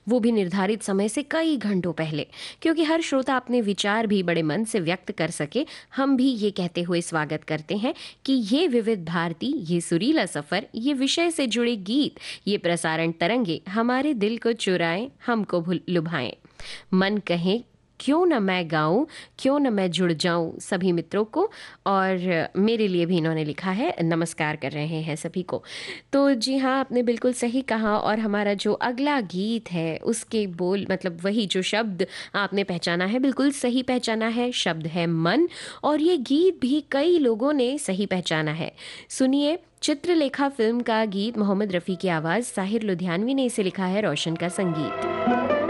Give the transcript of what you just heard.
वो भी निर्धारित समय से कई घंटों पहले, क्योंकि हर श्रोता अपने विचार भी बड़े मन से व्यक्त कर सके। हम भी ये कहते हुए स्वागत करते हैं कि ये विविध भारती, ये सुरीला सफर, ये विषय से जुड़े गीत, ये प्रसारण तरंगे हमारे दिल को चुराएं, हमको लुभाएं। मन कहे क्यों न मैं गाऊं, क्यों न मैं जुड़ जाऊं सभी मित्रों को। और मेरे लिए भी इन्होंने लिखा है, नमस्कार कर रहे हैं सभी को। तो जी हाँ, आपने बिल्कुल सही कहा। और हमारा जो अगला गीत है उसके बोल, मतलब वही जो शब्द आपने पहचाना है, बिल्कुल सही पहचाना है, शब्द है मन। और ये गीत भी कई लोगों ने सही पहचाना है। सुनिए, चित्रलेखा फिल्म का गीत, मोहम्मद रफ़ी की आवाज़, साहिर लुधियानवी ने इसे लिखा है, रोशन का संगीत।